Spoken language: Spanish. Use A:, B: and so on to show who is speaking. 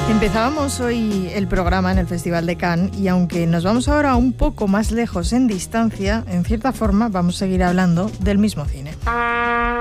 A: Empezábamos hoy el programa en el Festival de Cannes y aunque nos vamos ahora un poco más lejos en distancia, en cierta forma vamos a seguir hablando del mismo cine.